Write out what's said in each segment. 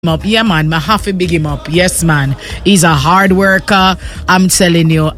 up. Yeah, man, I have to big him up. Yes, man. He's a hard worker. I'm telling you,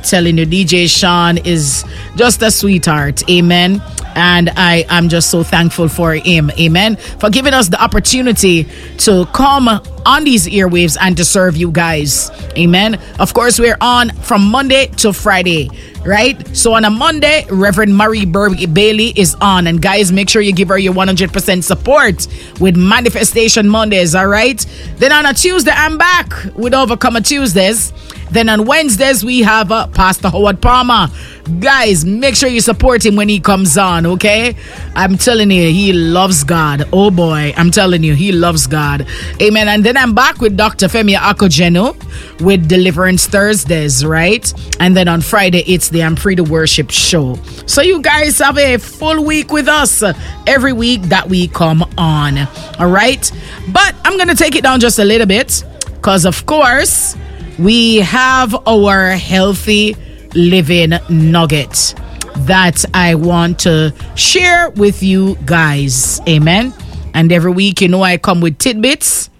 DJ Sean is just a sweetheart. Amen. And I'm just so thankful for him. Amen. For giving us the opportunity to come on these airwaves and to serve you guys. Amen. Of course, we're on from Monday to Friday, right? So on a Monday, Reverend Marie Bailey is on. And guys, make sure you give her your 100% support with Manifestation Mondays, all right? Then on a Tuesday, I'm back with Overcomer Tuesdays. Then on Wednesdays, we have Pastor Howard Palmer. Guys, make sure you support him when he comes on, okay? I'm telling you, he loves God. Oh boy, I'm telling you, he loves God. Amen. And then I'm back with Dr. Femi Akojenu with Deliverance Thursdays, right? And then on Friday, it's the I'm Free to Worship show. So you guys have a full week with us every week that we come on, all right? But I'm going to take it down just a little bit because, of course, we have our healthy living nugget that I want to share with you guys. Amen. And every week, I come with tidbits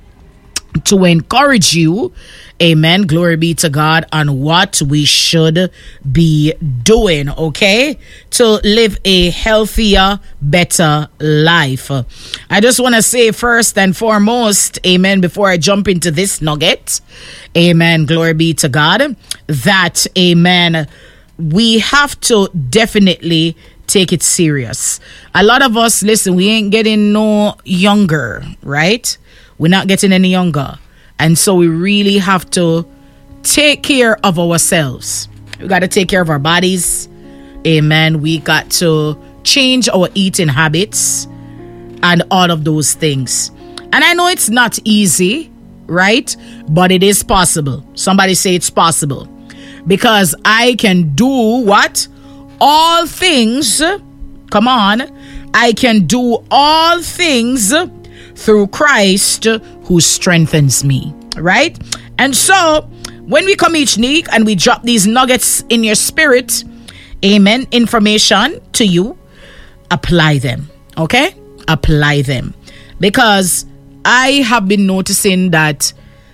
to encourage you. Amen. Glory be to God on what we should be doing, okay? To live a healthier, better life. I just want to say first and foremost, amen, before I jump into this nugget, amen, glory be to God, that, amen, we have to definitely take it serious. A lot of us, listen, we ain't getting no younger, right? We're not getting any younger. And so we really have to take care of ourselves. We got to take care of our bodies. Amen. We got to change our eating habits and all of those things. And I know it's not easy, right? But it is possible. Somebody say it's possible. Because I can do what? All things. Come on. I can do all things through Christ who strengthens me, right? And so when we come each week and we drop these nuggets in your spirit, amen, information to you, apply them, okay? Apply them. Because I have been noticing that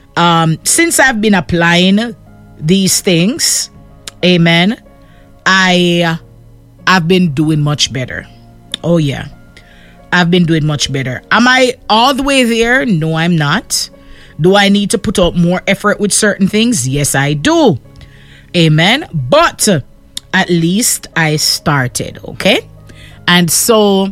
since I've been applying these things, amen, I've been doing much better. Oh yeah. I've been doing much better. Am I all the way there? No, I'm not. Do I need to put out more effort with certain things? Yes, I do. Amen. But at least I started, okay? And so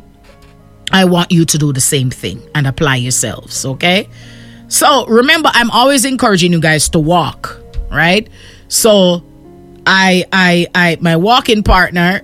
I want you to do the same thing and apply yourselves, okay? So remember, I'm always encouraging you guys to walk, right? So my walking partner,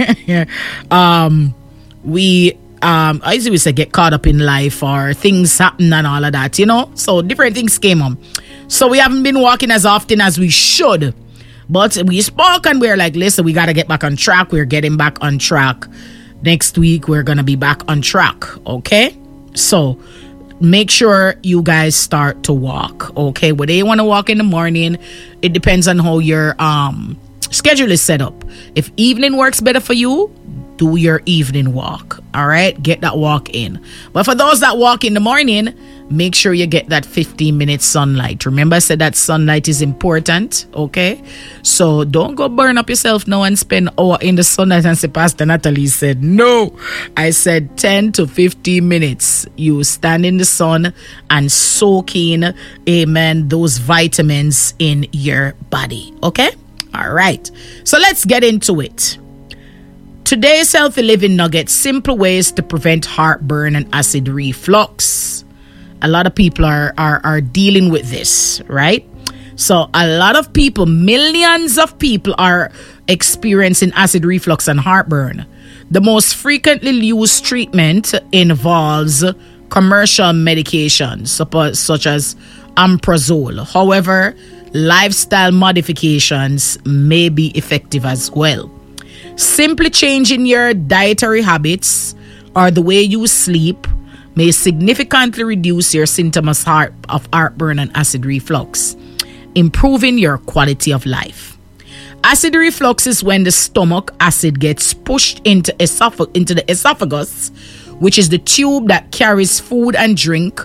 I used to say get caught up in life or things happen and all of that, So different things came on. So we haven't been walking as often as we should. But we spoke and we're like, listen, we got to get back on track. We're getting back on track. Next week, we're going to be back on track. Okay? So make sure you guys start to walk. Okay? Whether you want to walk in the morning, it depends on how your schedule is set up. If evening works better for you, do your evening walk. All right? Get that walk in. But for those that walk in the morning, make sure you get that 15-minute sunlight. Remember I said that sunlight is important. Okay? So don't go burn up yourself now and spend hour in the sunlight and say, Pastor Natalie said, no. I said 10 to 15 minutes. You stand in the sun and soak in, amen, those vitamins in your body. Okay? All right. So let's get into it. Today's healthy living nugget, simple ways to prevent heartburn and acid reflux. A lot of people are dealing with this, right? So a lot of people, millions of people are experiencing acid reflux and heartburn. The most frequently used treatment involves commercial medications such as Omeprazole. However, lifestyle modifications may be effective as well. Simply changing your dietary habits or the way you sleep may significantly reduce your symptoms of heartburn and acid reflux, improving your quality of life. Acid reflux is when the stomach acid gets pushed into the esophagus, which is the tube that carries food and drink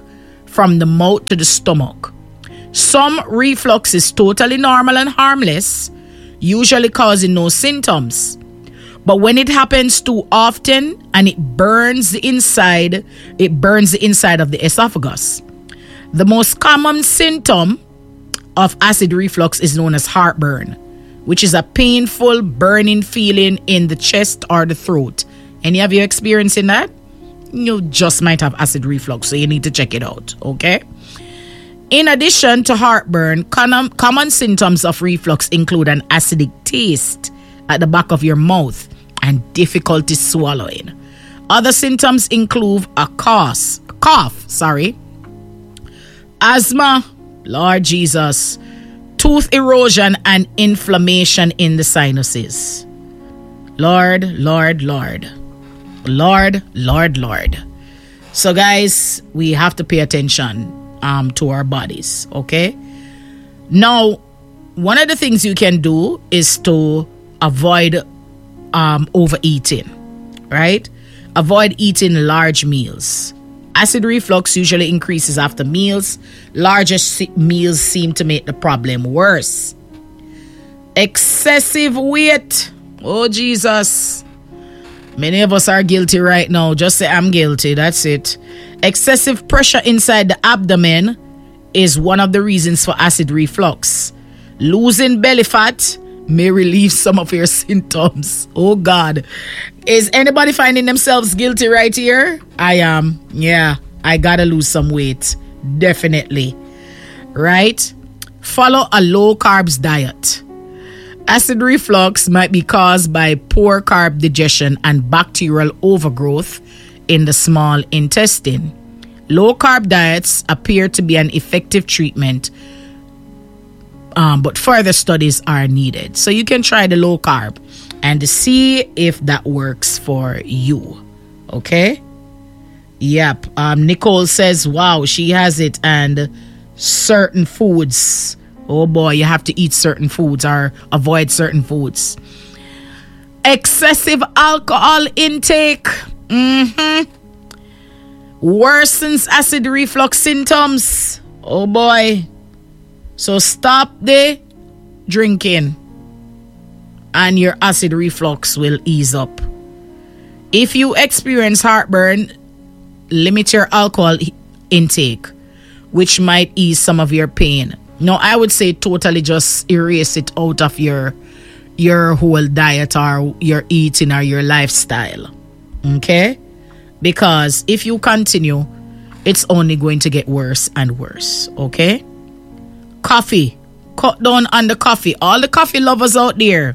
from the mouth to the stomach. Some reflux is totally normal and harmless, usually causing no symptoms. But when it happens too often and it burns the inside of the esophagus. The most common symptom of acid reflux is known as heartburn, which is a painful burning feeling in the chest or the throat. Any of you experiencing that? You just might have acid reflux, so you need to check it out, okay? In addition to heartburn, common symptoms of reflux include an acidic taste at the back of your mouth and difficulty swallowing. Other symptoms include a cough, asthma, Lord Jesus, tooth erosion, and inflammation in the sinuses. Lord. So guys, we have to pay attention to our bodies, okay? Now, one of the things you can do is to avoid overeating, right? Avoid eating large meals. Acid reflux usually increases after meals. Larger meals seem to make the problem worse. Excessive weight. Oh, Jesus. Many of us are guilty right now. Just say, I'm guilty. That's it. Excessive pressure inside the abdomen is one of the reasons for acid reflux. Losing belly fat may relieve some of your symptoms. Oh, God. Is anybody finding themselves guilty right here? I am. Yeah, I gotta lose some weight. Definitely. Right? Follow a low carbs diet. Acid reflux might be caused by poor carb digestion and bacterial overgrowth in the small intestine. Low carb diets appear to be an effective treatment, but further studies are needed. So you can try the low carb and see if that works for you. Okay? Yep. Nicole says, wow, she has it, and certain foods. Oh boy, you have to eat certain foods or avoid certain foods. Excessive alcohol intake worsens acid reflux symptoms. Oh boy. So stop the drinking and your acid reflux will ease up. If you experience heartburn, limit your alcohol intake, which might ease some of your pain. No, I would say totally just erase it out of your whole diet or your eating or your lifestyle. Okay? Because if you continue, it's only going to get worse and worse. Okay? Coffee. Cut down on the coffee. All the coffee lovers out there.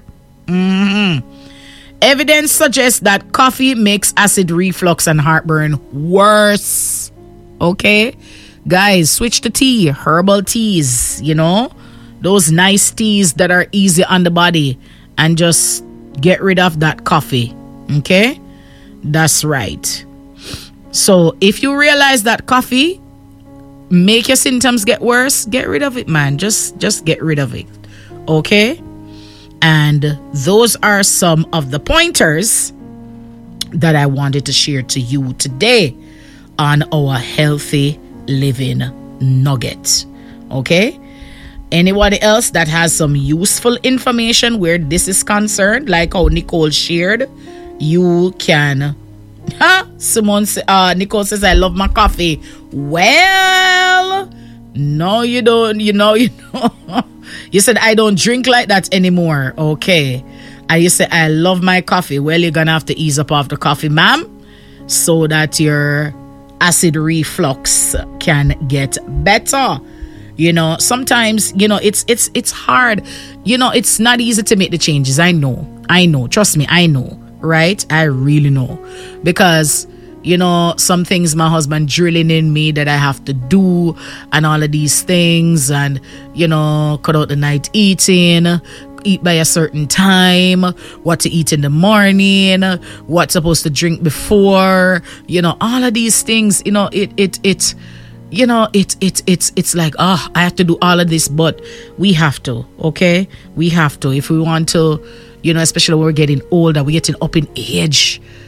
Evidence suggests that coffee makes acid reflux and heartburn worse. Okay? Guys, switch to tea, herbal teas, those nice teas that are easy on the body, and just get rid of that coffee. Okay? That's right. So if you realize that coffee make your symptoms get worse, get rid of it, man. Just get rid of it. Okay? And those are some of the pointers that I wanted to share to you today on our healthy living nugget. Okay? Anybody else that has some useful information where this is concerned, like how Nicole shared, you can. Nicole says, I love my coffee. Well, no, you don't. You said, I don't drink like that anymore. Okay. And you say, I love my coffee. Well, you're gonna have to ease up off the coffee, ma'am, so that your acid reflux can get better. Sometimes, it's hard. It's not easy to make the changes. I know. Trust me, I know. Right? I really know. Because, some things my husband drilling in me that I have to do and all of these things, and, cut out the night eating, eat by a certain time, what to eat in the morning, what's supposed to drink before, all of these things, it's like, I have to do all of this, but we have to, okay? We have to. If we want to, especially when we're getting older, we're getting up in age,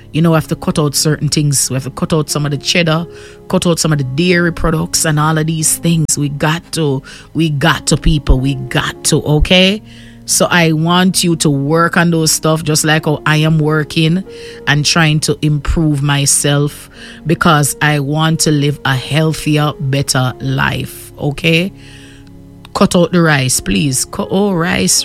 You know, we have to cut out certain things. We have to cut out some of the cheddar, cut out some of the dairy products and all of these things. We got to, people. We got to, okay? So I want you to work on those stuff just like how I am working and trying to improve myself because I want to live a healthier, better life, okay? Cut out the rice, please. Rice.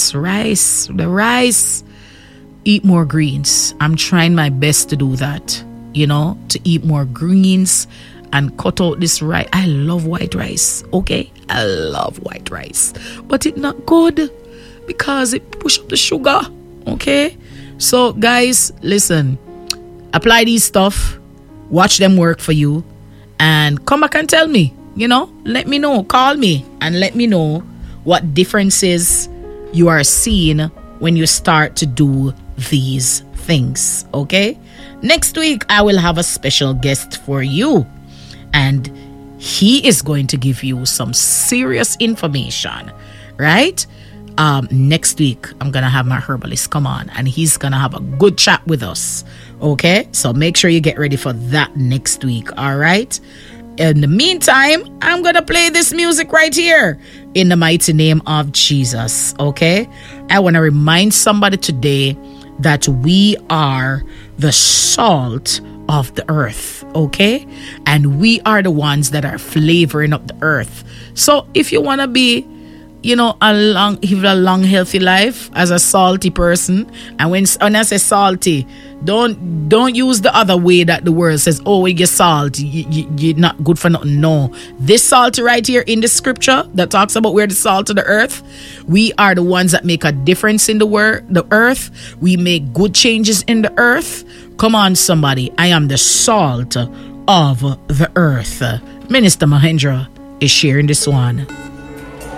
The rice. Eat more greens. I'm trying my best to do that, you know, to eat more greens and cut out this rice. I love white rice, okay? I love white rice. But it's not good because it push up the sugar, okay? So, guys, listen. Apply these stuff. Watch them work for you. And come back and tell me, you know? Let me know. Call me and let me know what differences you are seeing when you start to do these things, okay? Next week, I will have a special guest for you. And he is going to give you some serious information, right? Next week, I'm going to have my herbalist come on and he's going to have a good chat with us, okay? So make sure you get ready for that next week, all right? In the meantime, I'm going to play this music right here in the mighty name of Jesus, okay? I want to remind somebody today that we are the salt of the earth, okay? And we are the ones that are flavoring up the earth. So if you want to be, you know, live a long, healthy life as a salty person, and when I say salty, don't use the other way that the world says, oh, when you salt, you're not good for nothing. No, this salt right here in the scripture that talks about we're the salt of the earth, we are the ones that make a difference in the earth. We make good changes in the earth. Come on, somebody. I am the salt of the earth. Minister Mahendra is sharing this one.